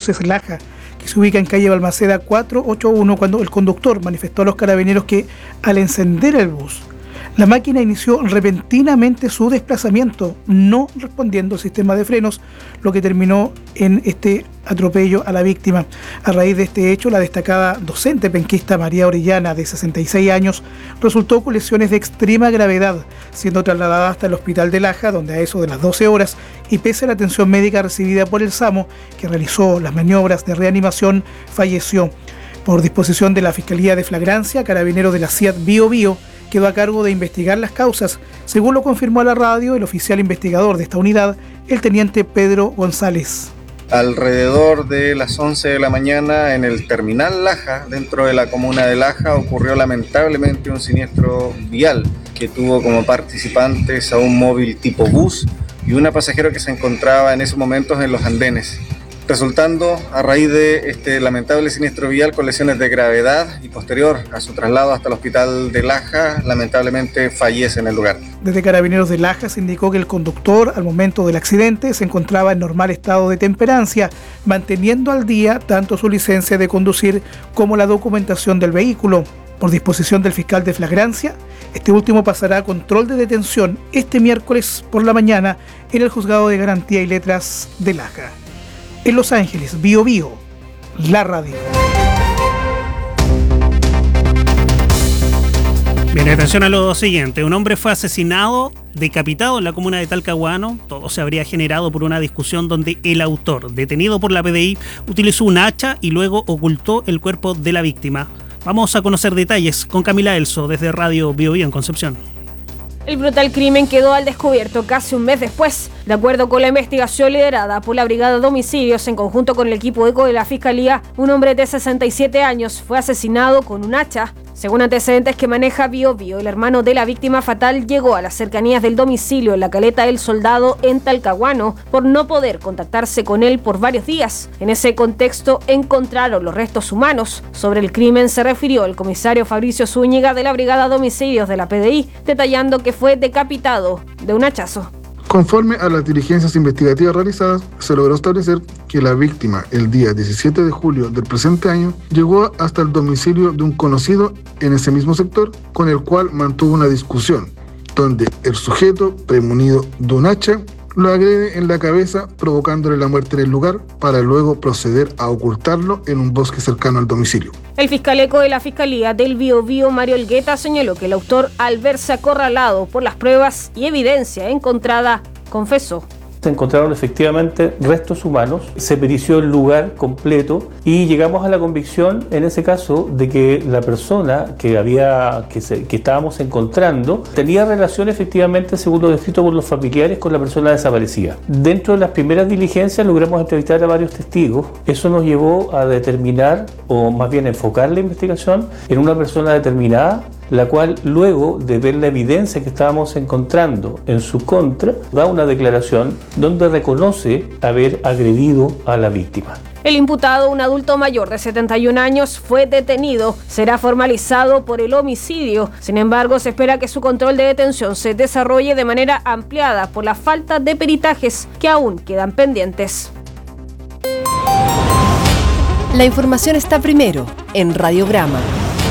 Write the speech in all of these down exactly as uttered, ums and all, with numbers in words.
Autobuses Laja, que se ubica en calle Balmaceda cuatrocientos ochenta y uno, cuando el conductor manifestó a los carabineros que al encender el bus, la máquina inició repentinamente su desplazamiento, no respondiendo al sistema de frenos, lo que terminó en este atropello a la víctima. A raíz de este hecho, la destacada docente penquista María Orellana, de sesenta y seis años, resultó con lesiones de extrema gravedad, siendo trasladada hasta el hospital de Laja, donde a eso de las doce horas, y pese a la atención médica recibida por el SAMU, que realizó las maniobras de reanimación, falleció. Por disposición de la Fiscalía de Flagrancia, Carabineros de la C I A T Bío Bío quedó a cargo de investigar las causas, según lo confirmó a la radio el oficial investigador de esta unidad, el teniente Pedro González. Alrededor de las once de la mañana, en el terminal Laja, dentro de la comuna de Laja, ocurrió lamentablemente un siniestro vial que tuvo como participantes a un móvil tipo bus y una pasajera que se encontraba en esos momentos en los andenes, resultando a raíz de este lamentable siniestro vial con lesiones de gravedad, y posterior a su traslado hasta el hospital de Laja, lamentablemente fallece en el lugar. Desde Carabineros de Laja se indicó que el conductor, al momento del accidente, se encontraba en normal estado de temperancia, manteniendo al día tanto su licencia de conducir como la documentación del vehículo. Por disposición del fiscal de Flagrancia, este último pasará a control de detención este miércoles por la mañana en el Juzgado de Garantía y Letras de Laja. En Los Ángeles, Bío Bío, la radio. Bien, atención a lo siguiente. Un hombre fue asesinado, decapitado en la comuna de Talcahuano. Todo se habría generado por una discusión donde el autor, detenido por la P D I, utilizó un hacha y luego ocultó el cuerpo de la víctima. Vamos a conocer detalles con Camila Elso desde Radio Bío Bío en Concepción. El brutal crimen quedó al descubierto casi un mes después. De acuerdo con la investigación liderada por la Brigada de Homicidios en conjunto con el equipo ECO de la Fiscalía, un hombre de sesenta y siete años fue asesinado con un hacha. Según antecedentes que maneja Bío Bío, el hermano de la víctima fatal llegó a las cercanías del domicilio en la Caleta del Soldado en Talcahuano por no poder contactarse con él por varios días. En ese contexto encontraron los restos humanos. Sobre el crimen se refirió el comisario Fabricio Zúñiga de la Brigada de Homicidios de la P D I, detallando que fue decapitado de un hachazo. Conforme a las diligencias investigativas realizadas, se logró establecer que la víctima, el día diecisiete de julio del presente año, llegó hasta el domicilio de un conocido en ese mismo sector, con el cual mantuvo una discusión, donde el sujeto, premunido de un hacha, lo agrede en la cabeza, provocándole la muerte en el lugar, para luego proceder a ocultarlo en un bosque cercano al domicilio. El fiscal ECO de la Fiscalía del Bío Bío, Mario Elgueta, señaló que el autor, al verse acorralado por las pruebas y evidencia encontrada, confesó. Se encontraron efectivamente restos humanos, se perició el lugar completo y llegamos a la convicción en ese caso de que la persona que había que, se, que estábamos encontrando tenía relación efectivamente, según lo descrito por los familiares, con la persona desaparecida. Dentro de las primeras diligencias logramos entrevistar a varios testigos. Eso nos llevó a determinar, o más bien enfocar la investigación en una persona determinada, la cual luego de ver la evidencia que estábamos encontrando en su contra, da una declaración donde reconoce haber agredido a la víctima. El imputado, un adulto mayor de setenta y un años, fue detenido. Será formalizado por el homicidio. Sin embargo, se espera que su control de detención se desarrolle de manera ampliada por la falta de peritajes que aún quedan pendientes. La información está primero en Radiograma.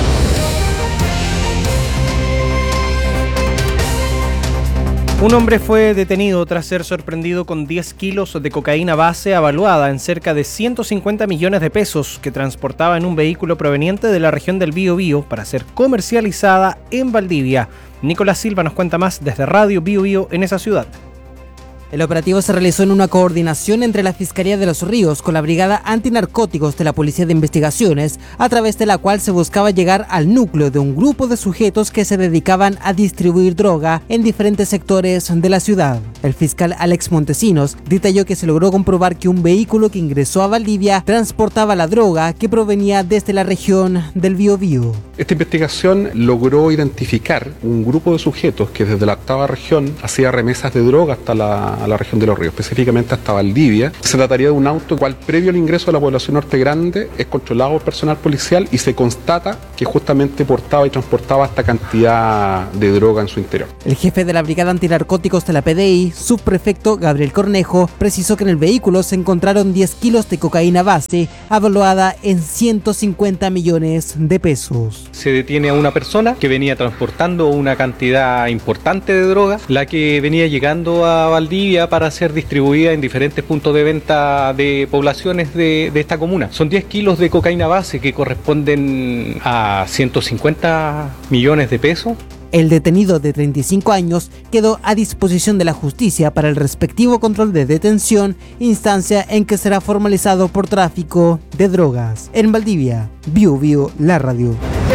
Un hombre fue detenido tras ser sorprendido con diez kilos de cocaína base avaluada en cerca de ciento cincuenta millones de pesos que transportaba en un vehículo proveniente de la región del Bío Bío para ser comercializada en Valdivia. Nicolás Silva nos cuenta más desde Radio Bío Bío en esa ciudad. El operativo se realizó en una coordinación entre la Fiscalía de los Ríos con la Brigada Antinarcóticos de la Policía de Investigaciones, a través de la cual se buscaba llegar al núcleo de un grupo de sujetos que se dedicaban a distribuir droga en diferentes sectores de la ciudad. El fiscal Alex Montesinos detalló que se logró comprobar que un vehículo que ingresó a Valdivia transportaba la droga que provenía desde la región del Bío Bío. Esta investigación logró identificar un grupo de sujetos que desde la octava región hacía remesas de droga hasta la a la región de Los Ríos, específicamente hasta Valdivia. Se trataría de un auto cual previo al ingreso a la población Norte Grande es controlado por personal policial y se constata que justamente portaba y transportaba esta cantidad de droga en su interior. El jefe de la Brigada Antinarcóticos de la P D I, subprefecto Gabriel Cornejo, precisó que en el vehículo se encontraron diez kilos de cocaína base, avaluada en ciento cincuenta millones de pesos. Se detiene a una persona que venía transportando una cantidad importante de droga, la que venía llegando a Valdivia para ser distribuida en diferentes puntos de venta de poblaciones de, de esta comuna. Son diez kilos de cocaína base que corresponden a ciento cincuenta millones de pesos. El detenido de treinta y cinco años quedó a disposición de la justicia para el respectivo control de detención, instancia en que será formalizado por tráfico de drogas. En Valdivia, Viu Viu, la radio.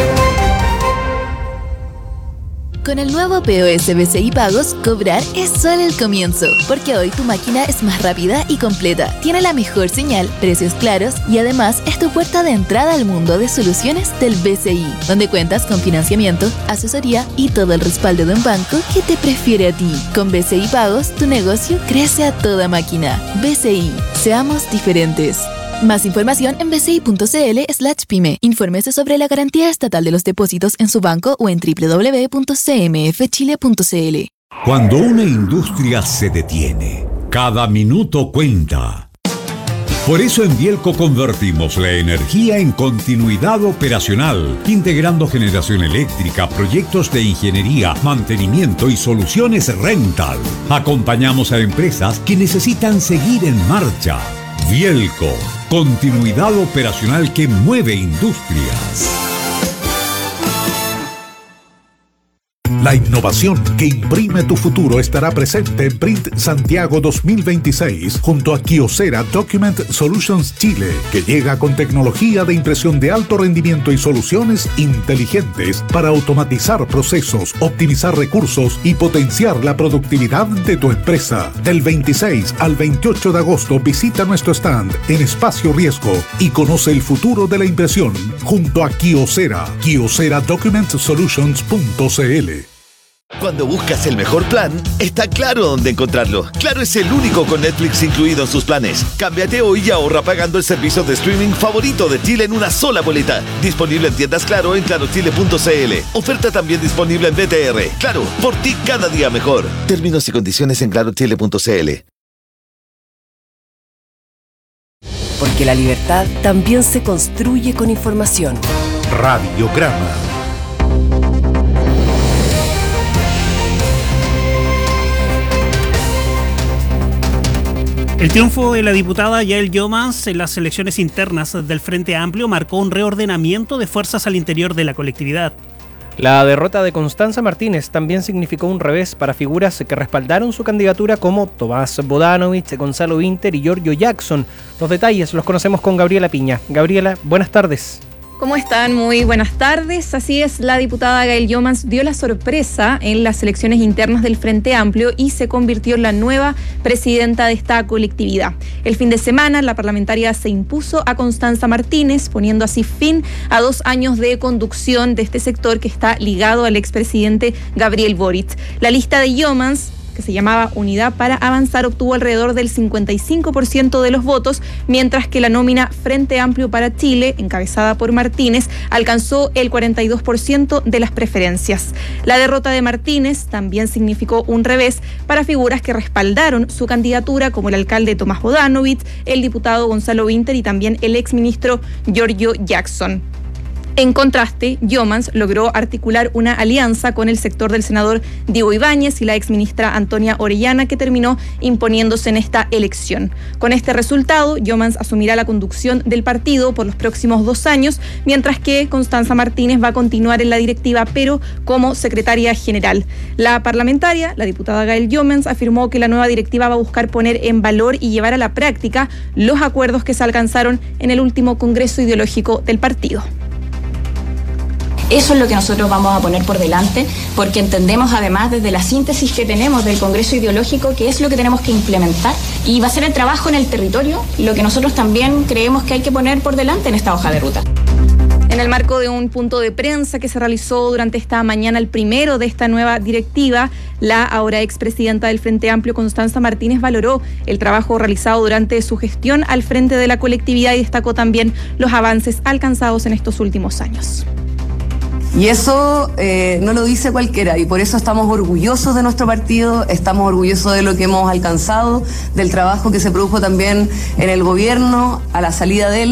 Con el nuevo P O S B C I Pagos, cobrar es solo el comienzo, porque hoy tu máquina es más rápida y completa, tiene la mejor señal, precios claros y además es tu puerta de entrada al mundo de soluciones del B C I, donde cuentas con financiamiento, asesoría y todo el respaldo de un banco que te prefiere a ti. Con B C I Pagos, tu negocio crece a toda máquina. B C I, seamos diferentes. Más información en bci.cl slash pyme. Infórmese sobre la garantía estatal de los depósitos en su banco o en doble u doble u doble u punto c m f chile punto c l. Cuando una industria se detiene, cada minuto cuenta. Por eso en Bielco convertimos la energía en continuidad operacional, integrando generación eléctrica, proyectos de ingeniería, mantenimiento y soluciones rental. Acompañamos a empresas que necesitan seguir en marcha. Bielco, continuidad operacional que mueve industrias. La innovación que imprime tu futuro estará presente en Print Santiago dos mil veintiséis junto a Kyocera Document Solutions Chile, que llega con tecnología de impresión de alto rendimiento y soluciones inteligentes para automatizar procesos, optimizar recursos y potenciar la productividad de tu empresa. Del veintiséis al veintiocho de agosto visita nuestro stand en Espacio Riesgo y conoce el futuro de la impresión junto a Kyocera, kyocera document solutions punto c l. Cuando buscas el mejor plan, está Claro dónde encontrarlo. Claro es el único con Netflix incluido en sus planes. Cámbiate hoy y ahorra pagando el servicio de streaming favorito de Chile en una sola boleta. Disponible en tiendas Claro en claro chile punto c l. Oferta también disponible en B T R. Claro, por ti cada día mejor. Términos y condiciones en claro chile punto c l. Porque la libertad también se construye con información. Radiograma. El triunfo de la diputada Yael Llomans en las elecciones internas del Frente Amplio marcó un reordenamiento de fuerzas al interior de la colectividad. La derrota de Constanza Martínez también significó un revés para figuras que respaldaron su candidatura como Tomás Bodanovich, Gonzalo Winter y Giorgio Jackson. Los detalles los conocemos con Gabriela Piña. Gabriela, buenas tardes. ¿Cómo están? Muy buenas tardes. Así es, la diputada Yael Llomans dio la sorpresa en las elecciones internas del Frente Amplio y se convirtió en la nueva presidenta de esta colectividad. El fin de semana, la parlamentaria se impuso a Constanza Martínez, poniendo así fin a dos años de conducción de este sector que está ligado al expresidente Gabriel Boric. La lista de Llomans, que se llamaba Unidad para Avanzar, obtuvo alrededor del cincuenta y cinco por ciento de los votos, mientras que la nómina Frente Amplio para Chile, encabezada por Martínez, alcanzó el cuarenta y dos por ciento de las preferencias. La derrota de Martínez también significó un revés para figuras que respaldaron su candidatura, como el alcalde Tomás Bodanovich, el diputado Gonzalo Winter y también el exministro Giorgio Jackson. En contraste, Llomans logró articular una alianza con el sector del senador Diego Ibáñez y la exministra Antonia Orellana, que terminó imponiéndose en esta elección. Con este resultado, Llomans asumirá la conducción del partido por los próximos dos años, mientras que Constanza Martínez va a continuar en la directiva, pero como secretaria general. La parlamentaria, la diputada Yael Llomans, afirmó que la nueva directiva va a buscar poner en valor y llevar a la práctica los acuerdos que se alcanzaron en el último congreso ideológico del partido. Eso es lo que nosotros vamos a poner por delante, porque entendemos además desde la síntesis que tenemos del Congreso Ideológico que es lo que tenemos que implementar, y va a ser el trabajo en el territorio lo que nosotros también creemos que hay que poner por delante en esta hoja de ruta. En el marco de un punto de prensa que se realizó durante esta mañana, el primero de esta nueva directiva, la ahora expresidenta del Frente Amplio, Constanza Martínez, valoró el trabajo realizado durante su gestión al frente de la colectividad y destacó también los avances alcanzados en estos últimos años. Y eso eh, no lo dice cualquiera, y por eso estamos orgullosos de nuestro partido, estamos orgullosos de lo que hemos alcanzado, del trabajo que se produjo también en el gobierno a la salida de él.